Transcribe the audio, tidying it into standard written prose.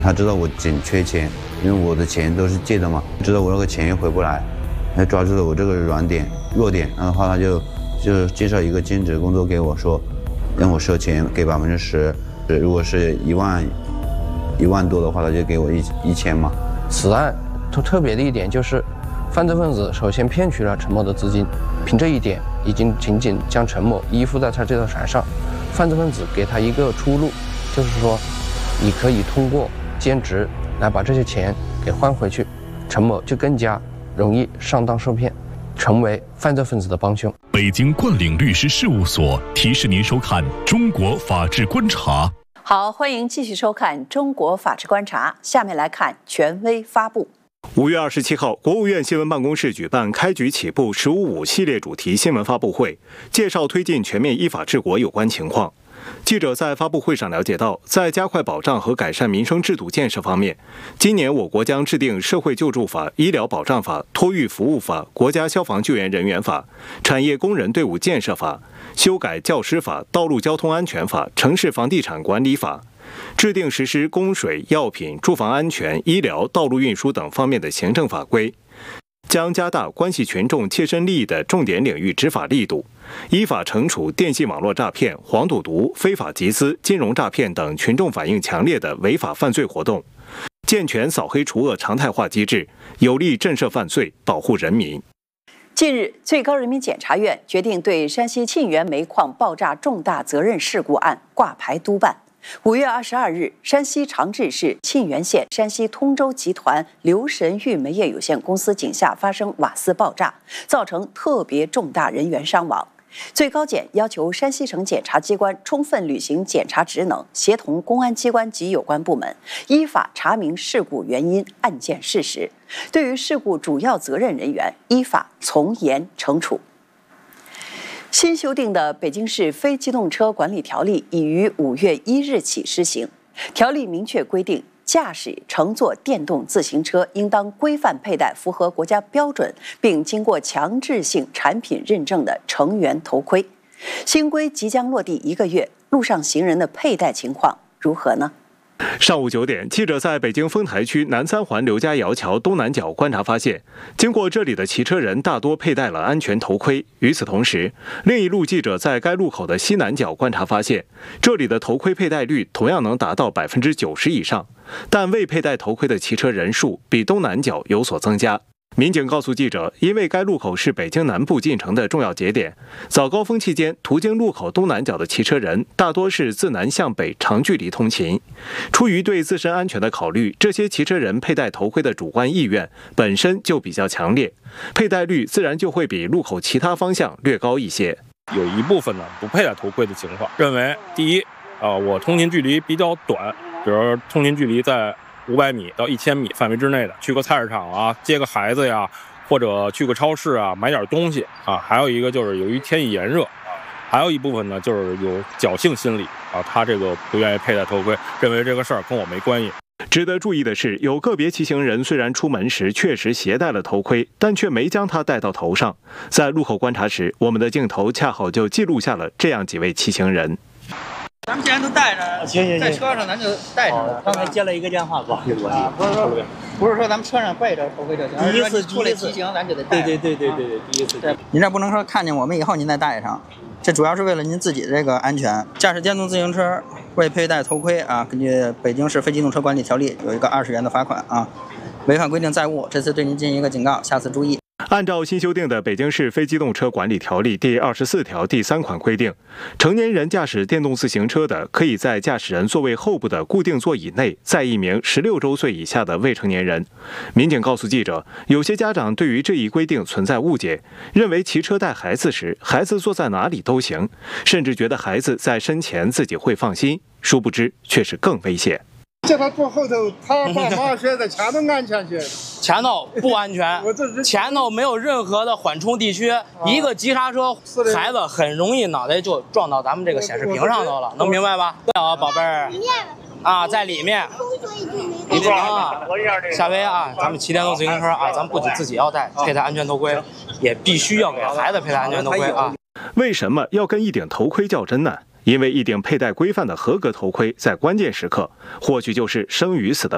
他知道我紧缺钱，因为我的钱都是借的嘛，知道我那个钱又回不来，他抓住了我这个软点、弱点，然后的话他就介绍一个兼职工作给我，说让我收钱给10%，如果是1万多的话，他就给我1000嘛。 此案特别的一点就是，犯罪分子首先骗取了陈某的资金，凭这一点已经仅仅将陈某依附在他这条船上。犯罪分子给他一个出路，就是说，你可以通过兼职来把这些钱给换回去，陈某就更加容易上当受骗，成为犯罪分子的帮凶。 北京冠岭律师事务所提示您收看《中国法治观察》。 好，欢迎继续收看《中国法治观察》，下面来看权威发布。 5月27号，国务院新闻办公室举办开局起步“15.5”系列主题新闻发布会，介绍推进全面依法治国有关情况。记者在发布会上了解到，在加快保障和改善民生制度建设方面，今年我国将制定社会救助法、医疗保障法、托育服务法、国家消防救援人员法、产业工人队伍建设法，修改教师法、道路交通安全法、城市房地产管理法，制定实施供水、药品、住房安全、医疗、道路运输等方面的行政法规，将加大关系群众切身利益的重点领域执法力度，依法惩处电信网络诈骗、黄赌毒、非法集资、金融诈骗等群众反映强烈的违法犯罪活动，健全扫黑除恶常态化机制，有力震慑犯罪，保护人民。 近日，最高人民检察院决定对山西沁源煤矿爆炸重大责任事故案挂牌督办。5月22日，山西长治市沁源县山西通州集团留神域煤业有限公司井下发生瓦斯爆炸，造成特别重大人员伤亡。最高检要求山西省检察机关充分履行检察职能，协同公安机关及有关部门，依法查明事故原因、案件事实，对于事故主要责任人员依法从严惩处。新修订的《北京市非机动车管理条例》已于5月1日起施行。条例明确规定，驾驶乘坐电动自行车应当规范佩戴符合国家标准并经过强制性产品认证的成员头盔。新规即将落地1个月，路上行人的佩戴情况如何呢？ 上午9点，记者在北京丰台区南三环刘家窑桥东南角观察发现，经过这里的骑车人大多佩戴了安全头盔。与此同时，另一路记者在该路口的西南角观察发现，这里的头盔佩戴率同样能达到90%以上，但未佩戴头盔的骑车人数比东南角有所增加。民警告诉记者，因为该路口是北京南部进城的重要节点，早高峰期间途经路口东南角的骑车人大多是自南向北长距离通勤。出于对自身安全的考虑，这些骑车人佩戴头盔的主观意愿本身就比较强烈，佩戴率自然就会比路口其他方向略高一些。 有一部分呢不佩戴头盔的情况，认为第一，我通勤距离比较短，比如通勤距离在500米到1000米范围之内的，去个菜市场啊，接个孩子呀，或者去个超市啊，买点东西啊。还有一个就是由于天气炎热，还有一部分呢就是有侥幸心理啊，他这个不愿意佩戴头盔，认为这个事儿跟我没关系。 值得注意的是，有个别骑行人虽然出门时确实携带了头盔，但却没将它戴到头上。在路口观察时，我们的镜头恰好就记录下了这样几位骑行人。 咱们既然都带着， 行， 在车上咱就带着。 刚才接了一个电话，不好意思， 不是说咱们车上备着头盔就行， 第一次出来骑行咱就得带。 对，第一次。 您这不能说看见我们以后您再带上，这主要是为了您自己的这个安全。驾驶电动自行车未佩戴头盔啊，根据《北京市非机动车管理条例》有一个20元的罚款啊，违反规定载物，这次对您进行一个警告，下次注意。 按照新修订的《北京市非机动车管理条例》第24条第3款规定，成年人驾驶电动自行车的，可以在驾驶人座位后部的固定座椅内载一名16周岁以下的未成年人。民警告诉记者，有些家长对于这一规定存在误解，认为骑车带孩子时，孩子坐在哪里都行，甚至觉得孩子在身前自己会放心，殊不知却是更危险。 叫他坐后头，他爸妈现在前头安全些， 前头不安全，前头没有任何的缓冲地区，一个急刹车，孩子很容易脑袋就撞到咱们这个显示屏上头了，能明白吧？对啊，宝贝儿，啊，在里面，你这啊，夏威啊，咱们骑电动自行车啊，咱们不仅自己要佩戴安全头盔，也必须要给孩子佩戴安全头盔啊。 为什么要跟一顶头盔较真呢？因为一顶佩戴规范的合格头盔，在关键时刻，或许就是生与死的